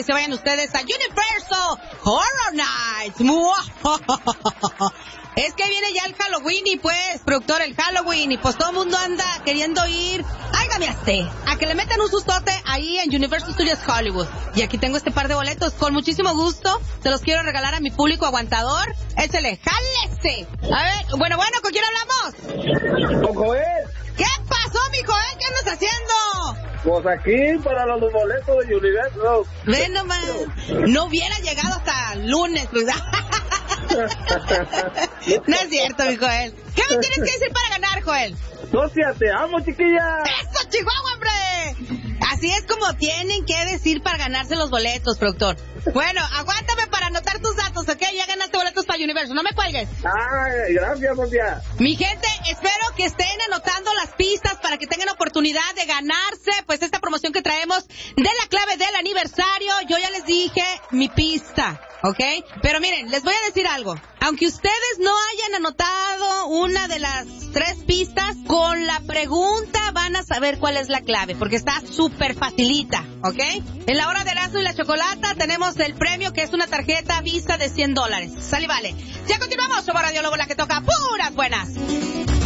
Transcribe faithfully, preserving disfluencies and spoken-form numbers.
que se vayan ustedes a Universal Horror Nights. Es que viene ya el Halloween y pues, productor, el Halloween y pues todo el mundo anda queriendo ir, áigame hasta, a que le metan un sustote ahí en Universal Studios Hollywood. Y aquí tengo este par de boletos, con muchísimo gusto, se los quiero regalar a mi público aguantador. Échale, jálese. A ver, bueno, bueno, ¿con quién hablamos? Con Joel. ¿Qué pasó, mi Joel? ¿Qué andas haciendo? Pues aquí, para los boletos de Universal. Ven nomás, no hubiera llegado hasta lunes, ¿verdad? No es cierto, mi Joel. ¿Qué me tienes que decir para ganar, Joel? Socia, te amo, chiquilla. ¡Eso, Chihuahua, hombre! Así es como tienen que decir para ganarse los boletos, productor. Bueno, aguántame para anotar tus datos, ¿ok? Ya ganaste boletos para Universo, no me cuelgues. Ay, gracias, socia. Mi gente, espero que estén anotando las pistas para que tengan oportunidad de ganarse, pues, esta promoción que traemos de la clave del aniversario. Yo ya les dije mi pista, ¿ok? Pero miren, les voy a decir algo. Aunque ustedes no hayan anotado una de las tres pistas, con la pregunta van a saber cuál es la clave, porque está súper facilita, ¿ok? En la hora de Erasmo y la Chocolata tenemos el premio, que es una tarjeta Visa de cien dólares. Sale y vale. Ya continuamos, somos Radiólogo, la que toca puras buenas.